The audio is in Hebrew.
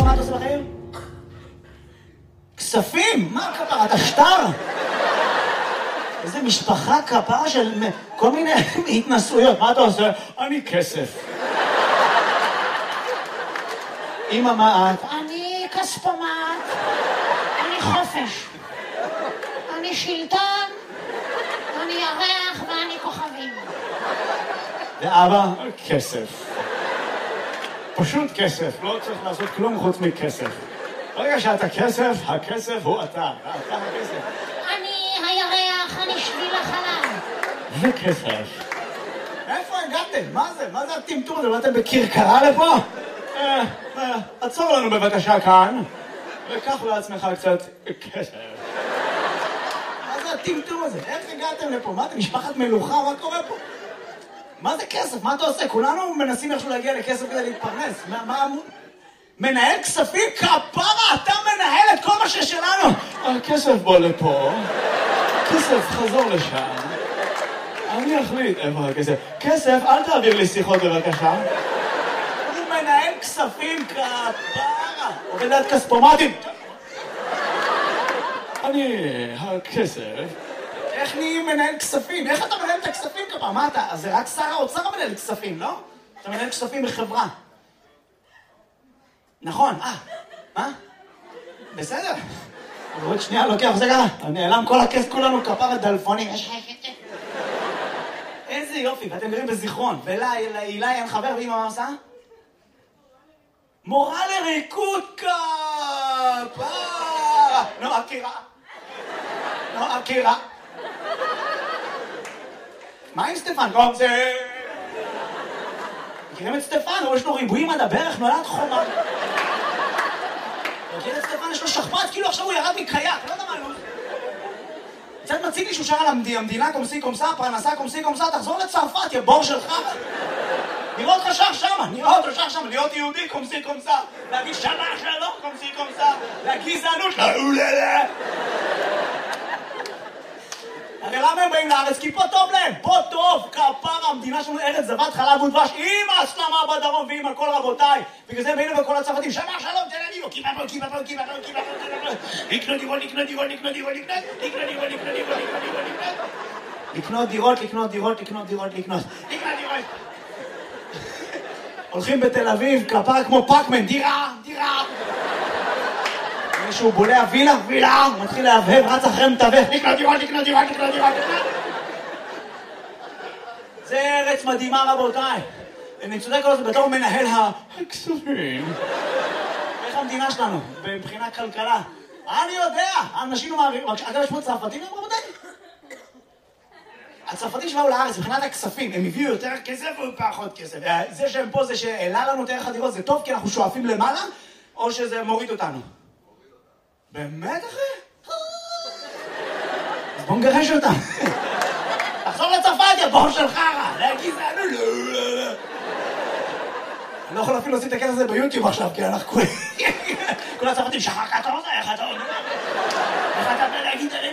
מה אתה עושה בחיים? כספים? מה כפרה? אתה שטר? איזה משפחה כפרה של כל מיני התנסויות. מה אתה עושה? אני כסף. אמא, מה את? אני כספומט, אני חופש, אני שלטון, אני ירח ואני כוכבים. ואבא? כסף. פשוט כסף, לא צריך לעשות כלום חוץ מכסף. ברגע שאתה כסף, הכסף הוא אתה. אתה הכסף. אני הירח, אני שביל החלב. וכסף. איפה הגעתם? מה זה? מה זה הטמטום הזה? באתם בכרכרה לפה? עצור לנו בבקשה כאן, וקח לעצמך קצת כסף. מה זה הטמטום הזה? איך הגעתם לפה? מה, אתם משפחת מלוכה? מה קורה פה? מה זה כסף? מה אתה עושה? כולנו מנסים איכשהו להגיע לכסף כדי להתפרנס. מה... מנהל כספים? כפרה, אתה מנהל את כל מה ששלנו. הכסף בוא לפה. כסף, חזור לשם. אני אחליט איפה הכסף. כסף, אל תעביר לי שיחות בבקשה. הוא מנהל כספים, כפרה. עובד ליד כספומטים. אני... הכסף... איך נהיים מנהל כספים? איך אתה מנהל את הכספים כפרה? מה אתה? אז זה רק שר האוצר מנהל כספים, לא? אתה מנהל כספים בחברה. נכון, מה? בסדר. עוד שנייה לוקח, זה ככה. נעלם כל הכסף, כולנו כפרה דלפונים. איזה יופי, ואתם גרים בזיכרון. ואילי אין חבר, ואמא מה עושה? מורה לריקוד כפרה. נועה קירה. מה עם סטפן? לא, זה... מכירים את סטפן? יש לו ריבועים עד הברך, נולד חומה. מכיר את סטפן? יש לו שכפ"ץ, כאילו עכשיו הוא ירד מקייק, לא יודע מה לא. קצת מציג לי שהוא שר על המדינה קומסי קומסה, פרנסה קומסי קומסה, תחזור לצרפת, יא בור שלך. נראה אותך שר שמה, להיות יהודי קומסי קומסה, להגיד שמה שלום קומסי קומסה, לגזענות, לאוללה. הרי למה הם באים לארץ? כי פה טוב להם, פה טוב, כפרה, המדינה שלנו ארץ זבת חלב ודבש, עם ההסלמה בדרום ועם הכל רבותיי. בגלל זה באים וכל הצרפתים, שמה שלום, תל אביב, לקנות דירות. הולכים בתל אביב, כפרה כמו פאקמן, דירה. מישהו בולע וילה, הוא מתחיל להבהב, רץ אחרי מתווך, לקנות דירות. זה ארץ מדהימה רבותיי. אני צודק כל זה, בתור מנהל הכספים. איך המדינה שלנו, מבחינת כלכלה? אני יודע, אנשים מעבירים, אגב יש פה צרפתים היום רבותיי? הצרפתים שבאו לארץ, מבחינת הכספים, הם הביאו יותר כסף או פחות כסף? זה שהם פה, זה שהעלה לנו את ערך הדירות, זה טוב כי אנחנו שואפים למעלה, או שזה מוריד אותנו? באמת אחי? אז בוא נגרש אותם. תחזור לצרפת, יא בור של חרא. להגיד זה אני לא יכול אפילו לשים את הכסף הזה ביוטיוב עכשיו, כי אנחנו כל הצרפתים שחקת אותה, איך אתה להגיד עליהם